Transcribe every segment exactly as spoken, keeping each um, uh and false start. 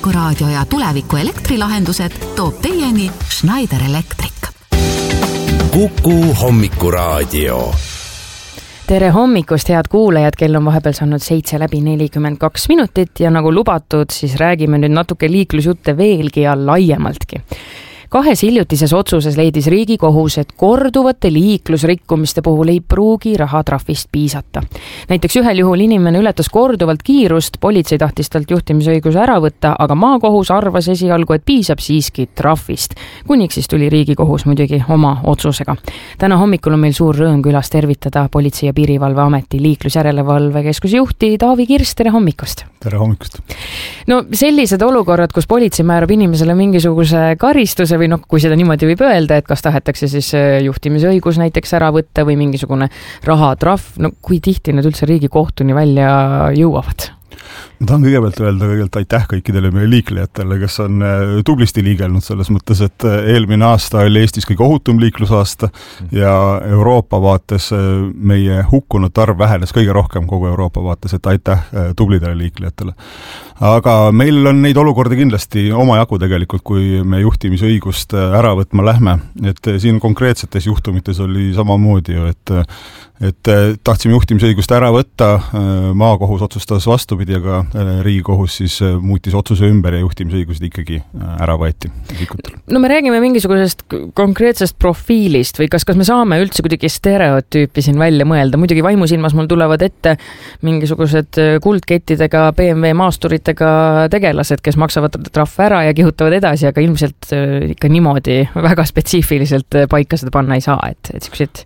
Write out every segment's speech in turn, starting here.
Hommikuraadio ja tuleviku elektrilahendused toob teieni Schneider Electric. Kuku Hommikuraadio. Tere hommikust, head kuulajad, kell on vahepeal saanud seitse läbi nelikümmend kaks minutit ja nagu lubatud, siis räägime nüüd natuke liiklusjutte veelgi ja laiemaltki. Kahes hiljutises otsuses leidis Riigikohus, et korduvate liiklusrikkumiste puhul ei pruugi rahatrahvist piisata. Näiteks ühel juhul inimene ületas korduvalt kiirust, politsei tahtis talt juhtimisõiguse ära võtta, aga maakohus arvas esialgu, et piisab siiski trahvist. Kuniks siis tuli Riigikohus muidugi oma otsusega. Täna hommikul on meil suur rõõm külas tervitada Politsei- ja Piirivalveameti liiklusjärelevalve keskuse juhti Taavi Kirss, tere hommikust! Tere hommikust! No sellised olukorrad, kus politsei määrab inimesele mingisuguse karistuse või noh, kui seda niimoodi võib öelda, et kas tahetakse siis juhtimisõigus näiteks ära võtta või mingisugune rahatrahv, no kui tihti need üldse Riigikohtuni välja jõuavad? Ma tahan kõigepealt öelda kõigepealt aitäh kõikidele meie liiklejatele, kes on tublisti liigelnud selles mõttes, et eelmine aasta oli Eestis kõige ohutum liiklusaasta ja Euroopa vaates meie hukkunud arv vähenes kõige rohkem kogu Euroopa vaates, et aitäh tublidele liiklejatele. Aga meil on neid olukorda kindlasti omajagu tegelikult, kui me juhtimisõigust ära võtma lähme. Et siin konkreetsetes juhtumites oli samamoodi ju, et et tahtsime juhtimisõigust ära võtta, maakohus otsustas vastupidi, aga Riigikohus siis muutis otsuse ümber ja juhtimisõigused ikkagi ära võeti. No me räägime mingisugusest konkreetsest profiilist või kas, kas me saame üldse kuidagi stereotüüpi siin välja mõelda? Muidugi vaimusilmas mul tulevad ette mingisugused kuldkettidega B M W maasturitega tegelased, kes maksavad trahv ära ja kihutavad edasi, aga ilmselt ikka niimoodi väga spetsiifiliselt paika seda panna ei saa, et, et siukseid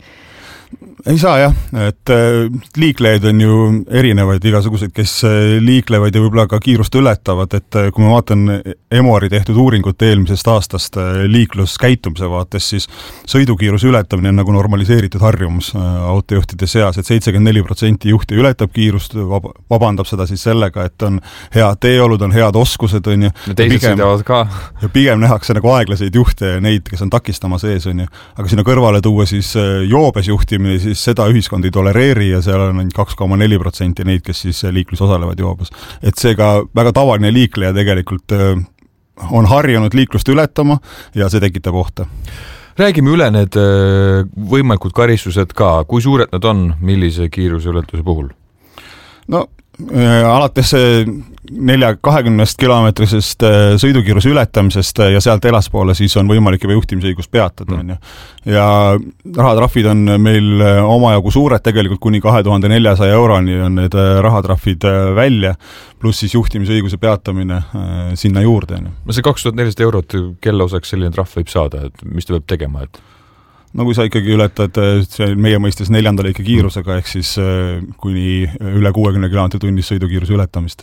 ei saa jah, et liiklejaid on ju erinevaid igasugused, kes liiklevad ja võib-olla ka kiirust ületavad, et kui ma vaatan Emori tehtud uuringut eelmisest aastast liikluskäitumise vaates, siis sõidukiiruse ületamine on nagu normaliseeritud harjumus autojuhtide seas, et seitsekümmend neli protsenti juhti ületab kiirust, vabandab seda siis sellega, et on head teeolud, on head oskused, on ju. Ja teised sõidavad ka. Ja pigem nähakse nagu aeglaseid juhte ja neid, kes on takistama sees, on ju. Aga sinna kõrvale tuua siis joobes juhtimine, siis seda ühiskond ei tolereeri ja seal on kaks koma neli protsenti neid, kes siis liiklus osalevad joobes. Et seega väga tavaline liikleja tegelikult on harjunud liiklust ületama ja see tekitab ohte. Räägime üle need võimalikud karistused ka. Kui suured nad on, millise kiiruse ületuse puhul? No alates nelja kahekümnest kilomeetrisest sõidukiiruse ületamisest ja sealt elaspoole siis on võimalik juba juhtimisõigus peatada. Mm. Ja rahatrahvid on meil omajagu suured, tegelikult kuni kahe tuhande neljasaja euroni on need rahatrahvid välja, pluss siis juhtimisõiguse peatamine sinna juurde. No see kaks tuhat nelisada eurot, kelle osaks selline trahv võib saada, et mis ta peab tegema? Et... No kui sa ikkagi ületad meie mõistes neljanda lõike kiirusega, ehk siis kuni üle kuuekümne kilomeetri tunnis sõidukiiruse ületamist.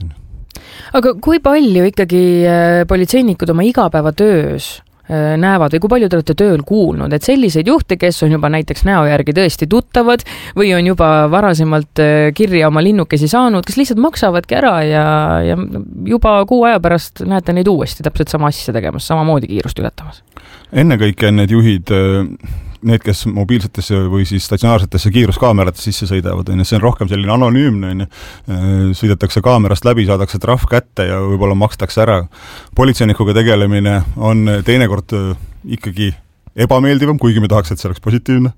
Aga kui palju ikkagi politseinikud oma igapäevatöös näevad või kui palju te olete tööl kuulnud, et selliseid juhte, kes on juba näiteks näo järgi tõesti tuttavad või on juba varasemalt kirja oma linnukesi saanud, kes lihtsalt maksavadki ära ja, ja juba kuu aja pärast näete neid uuesti täpselt sama asja tegemas, samamoodi kiirust ületamas? Ennekõike need juhid, need, kes mobiilsetesse või siis statsionaarsetesse kiiruskaamerate sisse sõidavad, see on rohkem selline anonüümne, sõidetakse kaamerast läbi, saadakse trahv kätte ja võib-olla makstakse ära. Politseinikuga tegelemine on teinekord ikkagi ebameeldivam, kuigi me tahaks, et see oleks positiivne.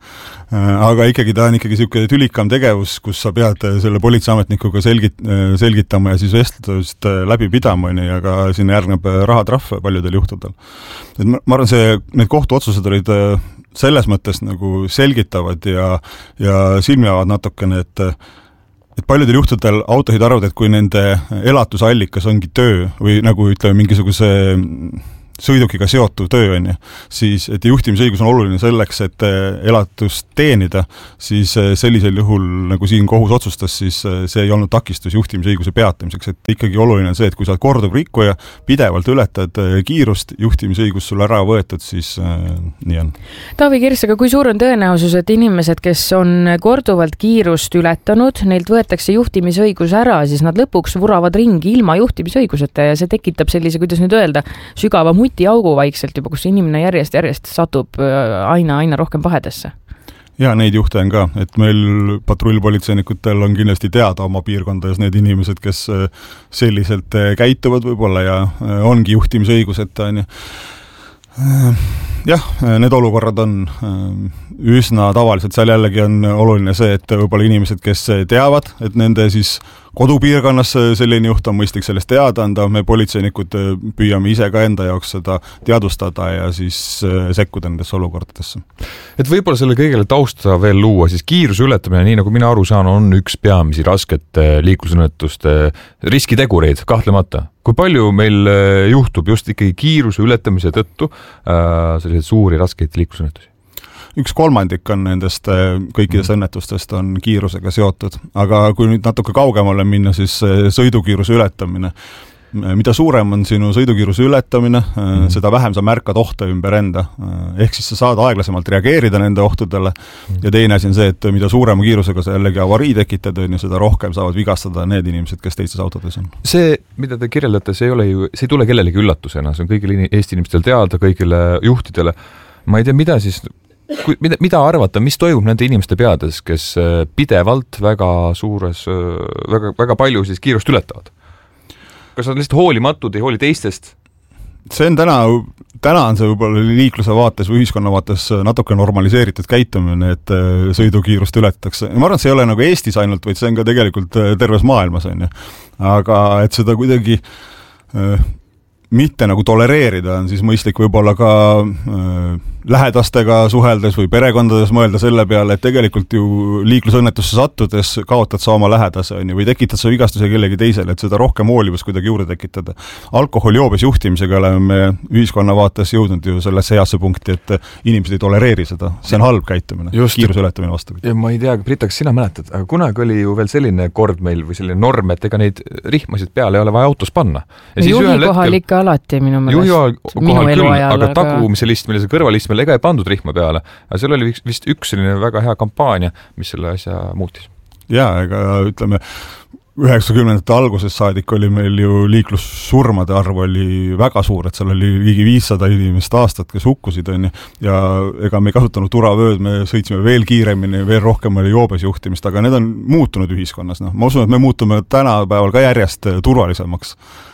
Aga ikkagi ta on ikkagi selline tülikam tegevus, kus sa pead selle politseiametnikuga selgit, selgitama ja siis vestlust läbi pidama, ja ka sinna järgneb rahatrahv paljudel juhtudel. Et ma arvan, see, need kohtuotsused olid selles mõttes nagu selgitavad ja, ja silmiavad natukene, et et paljudel juhtudel autojuhid arvavad, et kui nende elatusallikas ongi töö või nagu ütleme mingisuguse sõidukiga seotud töö on ju, siis et juhtimisõigus on oluline selleks, et elatust teenida, siis sellisel juhul, nagu siin kohus otsustas, siis see ei olnud takistus juhtimisõiguse peatamiseks, et ikkagi oluline on see, et kui sa oled korduv rikkuja, pidevalt ületad kiirust, juhtimisõigus sulle ära võetud, siis äh, nii on. Taavi Kirss, aga kui suur on tõenäosus, et inimesed, kes on korduvalt kiirust ületanud, neilt võetakse juhtimisõigus ära, siis nad lõpuks vuravad ringi ilma juhtimisõiguseta ja see tekitab sellise, kuidas nüüd öelda, sügava mutiaugu vaikselt juba, kus inimene järjest, järjest satub aina, aina rohkem pahedesse. ja neid juhte on ka, et meil patrullpolitseinikutel on kindlasti teada oma piirkondades need inimesed, kes selliselt käituvad võib-olla ja ongi juhtimisõiguseta, on ju. Jah, need olukorrad on üsna tavaliselt, seal jällegi on oluline see, et võib-olla inimesed, kes teavad, et nende siis kodupiirkonnas selline juht on mõistlik sellest teada anda, me politseinikud püüame ise ka enda jaoks seda teadustada ja siis sekkuda nendesse olukordadesse. Et võib-olla selle kõigele tausta veel luua, siis kiiruse ületamine, nii nagu mina aru saan, on üks peamisi raskete liiklusõnnetuste riskitegureid, kahtlemata. Kui palju meil juhtub just ikkagi kiiruse ületamise tõttu äh, selliseid suuri raskeid liiklusõnnetusi? Üks kolmandik on nendest kõikidest õnnetustest on kiirusega seotud, aga kui nüüd natuke kaugemale minna, siis sõidukiiruse ületamine. Mida suurem on sinu sõidukiiruse ületamine, mm. seda vähem sa märkad ohte ümber enda. Ehk siis sa saad aeglasemalt reageerida nende ohtudele mm. ja teine asi on see, et mida suurema kiirusega sa jällegi avarii tekitad, ja seda rohkem saavad vigastada need inimesed, kes teistes autodes on. See, mida te kirjeldate, see ei ole ju, see ei tule kellelegi üllatusena, see on kõigile Eesti inimestel teada, kõigile juhtidele. Ma ei tea, mida siis Kui, mida, mida arvata, mis toimub nende inimeste peades, kes pidevalt väga suures, väga, väga palju siis kiirust ületavad? Kas on lihtsalt hoolimatud, ei hooli teistest? See on täna, täna on see võib-olla liikluse vaates või ühiskonna vaates natuke normaliseeritud käitumine, et sõidukiirust ületatakse. Ma arvan, et see ei ole nagu Eestis ainult, vaid see on ka tegelikult terves maailmas. On ju. Aga et seda kuidagi mitte nagu tolereerida, on siis mõistlik võib-olla ka äh, lähedastega suheldes või perekondades mõelda selle peale, et tegelikult ju liiklusõnnetusse sattudes kaotad sa oma lähedase, on ju, või tekitad sa vigastuse kellegi teisele, et seda rohkem hoolivust kuidagi juurde tekitada. Alkoholjoobes juhtimisega oleme ühiskonna vaates jõudnud ju sellesse heasse punkti, et inimesed ei tolereeri seda. See on halb käitumine, kiiruse ületamine vastu. Ja ma ei tea, Brita, kas sina mäletad, aga kunagi oli ju veel selline kord meil või selline norm, et ega neid rihmasid peale ei ole vaja autos panna. Ja siis juhi kohal ikka alati minu meelest. Juhi kohal küll, aga tagumise listmile, see kõrvalistmile ega ei pandud rihma peale. Aga seal oli vist üks selline väga hea kampaania, mis selle asja muutis. Jaa, ega ütleme, üheksakümnendate alguses saadik oli meil ju liiklussurmade arv oli väga suur, et seal oli ligi viissada inimest aastat, kes hukkusid, on, ja ega me ei kasutanud turavööd, me sõitsime veel kiiremini, veel rohkem oli joobes juhtimist, aga need on muutunud ühiskonnas. No, ma usun, et me muutume tänapäeval ka järjest turvalisemaks.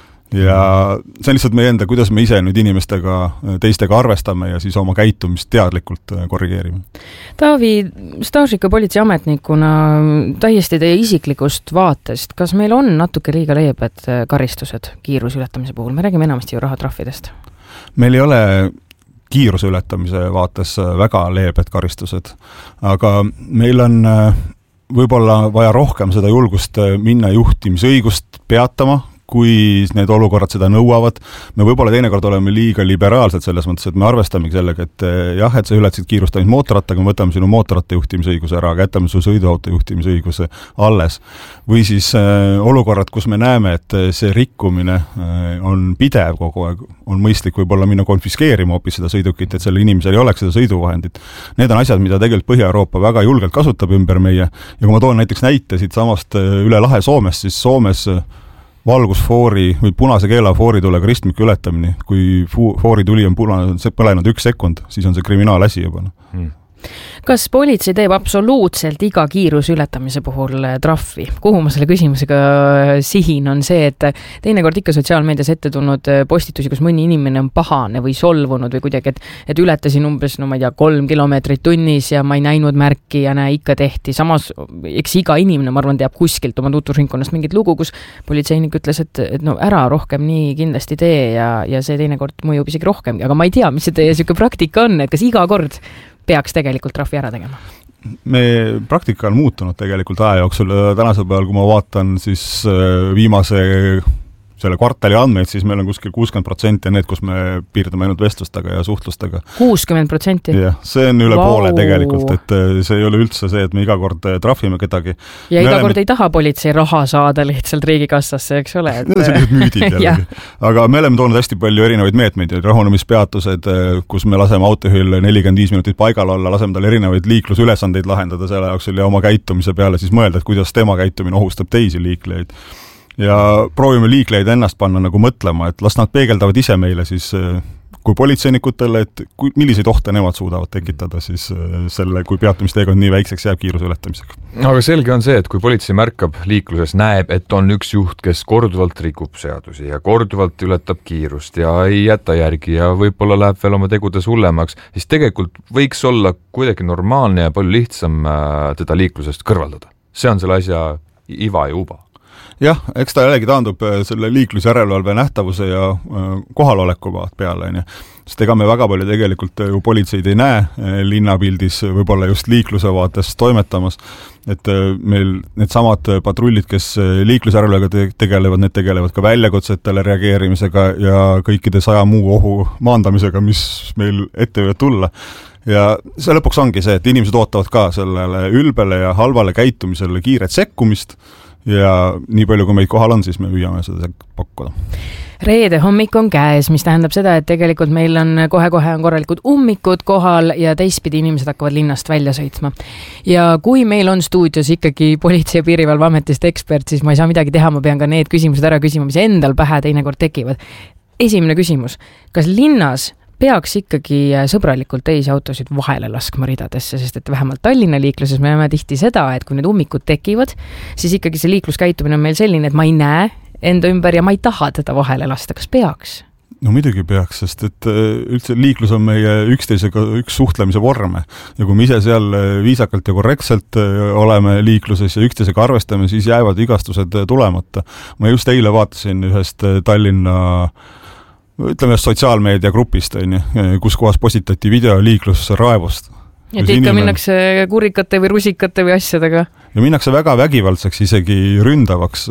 Ja see on lihtsalt meie enda, kuidas me ise nüüd inimestega, teistega arvestame ja siis oma käitumist teadlikult korrigeerime. Taavi, staažika politseiametnikuna täiesti teie isiklikust vaatest, kas meil on natuke liiga leebed karistused kiiruse ületamise puhul? Me räägime enamasti ju rahatrahvidest. Meil ei ole kiiruse ületamise vaates väga leebed karistused, aga meil on võib-olla vaja rohkem seda julgust minna juhtimisõigust peatama, kui need olukorrad seda nõuavad. Me võib-olla teinekord oleme liiga liberaalsed selles mõttes, et me arvestamegi sellega, et jah, et sa ületasid kiirust ainult mootorrattaga, me võtame sinu mootorratta juhtimisõiguse ära, aga jätame su sõiduauto juhtimisõiguse alles. Või siis äh, olukorrad, kus me näeme, et see rikkumine äh, on pidev kogu aeg, on mõistlik võib-olla minna konfiskeerima hoopis seda sõidukit, et selle inimesel ei oleks seda sõiduvahendit. Need on asjad, mida tegelikult Põhja-Euroopa väga julgelt kasutab ümber meie. Ja kui ma toon näiteks näite siit samast üle lahe Soomest, siis Soomes valgusfoori või punase keela fooritulega ristmiku ületamine, kui foorituli on punane, põlenud üks sekund, siis on see kriminaalasi juba. Hmm. Kas politsei teeb absoluutselt iga kiiruse ületamise puhul trahvi? Kuhu ma selle küsimusega sihin on see, et teinekord ikka sotsiaalmeedias ette tulnud postitusi, kus mõni inimene on pahane või solvunud või kuidagi, et, et ületasin umbes, no ma ei tea, kolm kilomeetrit tunnis ja ma ei näinud märki ja näe, ikka tehti. Samas, eks iga inimene, ma arvan, teab kuskilt oma tutvusringkonnast mingit lugu, kus politseinik ütles, et, et no ära rohkem nii kindlasti tee ja, ja see teinekord mõjub isegi rohkem. Aga ma ei tea, mis see teie siuke praktika on, et kas iga kord peaks tegelikult trahvi ära tegema? Me praktika on muutunud tegelikult aja jooksul. Tänasel päeval, kui ma vaatan siis viimase selle kvartali andmeid, siis meil on kuskil kuuskümmend protsenti need, kus me piirdume ainult vestlustega ja suhtlustega. kuuskümmend protsenti? Jah, see on üle wow. poole tegelikult, et see ei ole üldse see, et me iga kord trahvime kedagi. Ja me iga oleme... kord ei taha politsei raha saada lihtsalt riigikassasse, eks ole? Et... Need on sellised müüdid jällegi. Aga me oleme toonud hästi palju erinevaid meetmeid, rahunemispeatused, kus me laseme autojuhil nelikümmend viis minutit paigal olla, laseme tal erinevaid liiklusülesandeid lahendada selle jaoks ja oma käitumise peale siis mõelda, et kuidas tema käitumine ohustab teisi liiklejaid. Ja proovime liiklejaid ennast panna nagu mõtlema, et las nad peegeldavad ise meile siis, kui politseinikutele, et kui, milliseid ohte nemad suudavad tekitada siis selle, kui peatumisteekond nii väikseks jääb kiiruse ületamisega. Aga selge on see, et kui politsei märkab liikluses, näeb, et on üks juht, kes korduvalt rikub seadusi ja korduvalt ületab kiirust ja ei jäta järgi ja võib-olla läheb veel oma tegudes hullemaks, siis tegelikult võiks olla kuidagi normaalne ja palju lihtsam teda liiklusest kõrvaldada. See on selle asja iva ja uba. Jah, eks ta jällegi taandub selle liiklusjärelevalve nähtavuse ja kohaloleku vaat peale, on ju. Sest ega me väga palju tegelikult ju politseid ei näe linnapildis, võib-olla just liikluse vaates toimetamas, et meil need samad patrullid, kes liiklusjärelevalvega tegelevad, need tegelevad ka väljakutsetele reageerimisega ja kõikide saja muu ohu maandamisega, mis meil ette võivad tulla. Ja see lõpuks ongi see, et inimesed ootavad ka sellele ülbele ja halvale käitumisele kiiret sekkumist, ja nii palju, kui meid kohal on, siis me püüame seda pakkuda. Reede hommik on käes, mis tähendab seda, et tegelikult meil on kohe-kohe on korralikud ummikud kohal ja teistpidi inimesed hakkavad linnast välja sõitma. Ja kui meil on stuudios ikkagi Politsei- ja Piirivalveametist ekspert, siis ma ei saa midagi teha, ma pean ka need küsimused ära küsima, mis endal pähe teinekord tekivad. Esimene küsimus, kas linnas peaks ikkagi sõbralikult teisi autosid vahele laskma ridadesse, sest et vähemalt Tallinna liikluses me näeme tihti seda, et kui need ummikud tekivad, siis ikkagi see liikluskäitumine on meil selline, et ma ei näe enda ümber ja ma ei taha teda vahele lasta. Kas peaks? No muidugi peaks, sest et üldse liiklus on meie üksteisega üks suhtlemise vorme ja kui me ise seal viisakalt ja korrektselt oleme liikluses ja üksteisega arvestame, siis jäävad igastused tulemata. Ma just eile vaatasin ühest Tallinna ütleme sotsiaalmeedia grupist, kus kohas postitati video liiklusraevust. Et ikka inimene... minnakse kurikate või rusikate või asjadega. Ja minnakse väga vägivaldseks, isegi ründavaks.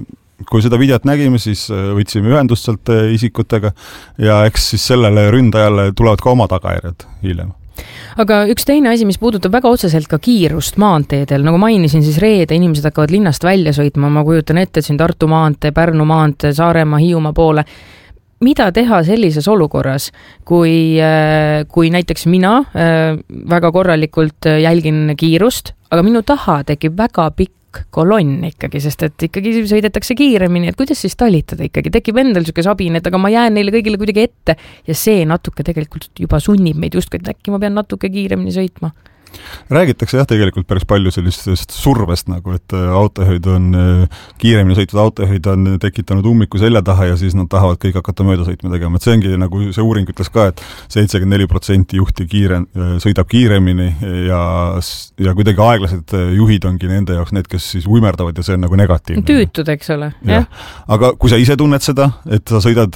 Kui seda videot nägime, siis võtsime ühendust sealt isikutega ja eks siis sellele ründajale tulevad ka oma tagajärjed hiljem. Aga üks teine asi, mis puudutab väga otseselt ka kiirust maanteedel, nagu mainisin, siis reede inimesed hakkavad linnast välja sõitma, ma kujutan ette, et siin Tartu maantee, Pärnu maantee, Saaremaa, Hiiumaa poole. Mida teha sellises olukorras, kui, kui näiteks mina väga korralikult jälgin kiirust, aga minu taha tekib väga pikk kolonn ikkagi, sest et ikkagi sõidetakse kiiremini, et kuidas siis talitada ikkagi, tekib endal niisugune sabin, et aga ma jään neile kõigile kuidagi ette ja see natuke tegelikult juba sunnib meid just, et äkki ma pean natuke kiiremini sõitma. Räägitakse jah tegelikult päris palju sellisest survest, nagu et autojuhid on, kiiremini sõitvad autojuhid on tekitanud ummiku selja taha ja siis nad tahavad kõik hakata mööda sõitma tegema. Et see ongi, nagu see uuring ütles ka, et seitsekümmend neli protsenti juhti kiire, sõidab kiiremini ja, ja kuidagi aeglased juhid ongi nende jaoks need, kes siis uimerdavad ja see on nagu negatiivne. Tüütud, eks ole. Ja. Aga kui sa ise tunned seda, et sa sõidad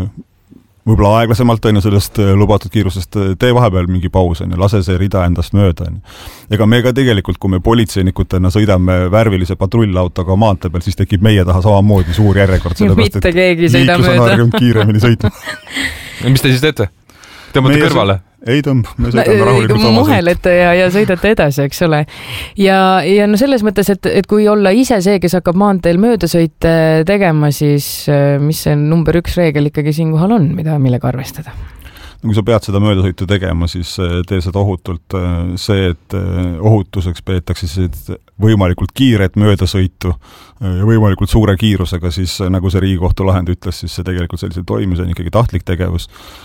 võib-olla aeglasemalt on sellest lubatud kiirusest, tee vahepeal mingi paus on ja lase see rida endast mööda. Ega me ka tegelikult, kui me politseinikutena sõidame värvilise patrullautoga maantee peal, siis tekib meie taha samamoodi suur järjekord. Mitte keegi sõida mööda. Liiklus on harjunud kiiremini sõitma. Mis te siis teete? Tõmbate kõrvale? Ei tõmb, me sõidame rahulikult oma muhelete ja, ja sõidate edasi, eks ole. Ja, ja no selles mõttes, et, et kui olla ise see, kes hakkab maanteel möödasõite tegema, siis mis see number üks reegel ikkagi siinkohal on, mida, millega arvestada? No, kui sa pead seda möödasõitu tegema, siis tee seda ohutult. See, et ohutuseks peetakse siis võimalikult kiiret möödasõitu ja võimalikult suure kiirusega, siis nagu see Riigikohtu lahend ütles, siis see tegelikult sellisel toimis on ikkagi tahtlik tegevus.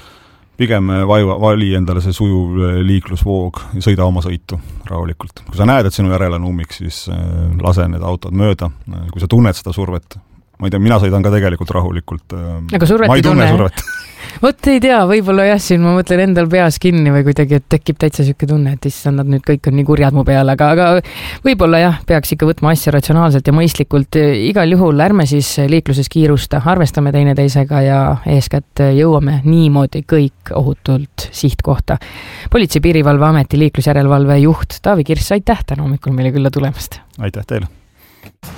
Pigem vaiva, vali endale see sujuv liiklusvoog ja sõida oma sõitu rahulikult. Kui sa näed, et sinu järel on ummik, siis lase need autod mööda. Kui sa tunned seda survet, ma ei tea, mina sõidan ka tegelikult rahulikult. Aga survet ma ei tunne, tunne survet. Vot ei tea, võib-olla jah, siin ma mõtlen endal peas kinni või kuidagi, et tekib täitsa siuke tunne, et issand, nad nüüd kõik on nii kurjad mu peale, aga, aga võib-olla jah, peaks ikka võtma asja ratsionaalselt ja mõistlikult. Igal juhul ärme siis liikluses kiirusta, arvestame teineteisega ja eeskätt jõuame niimoodi kõik ohutult sihtkohta. Politsei- ja Piirivalveameti liiklusjärelevalve juht Taavi Kirss, aitäh täna hommikul meile külla tulemast. Aitäh teile.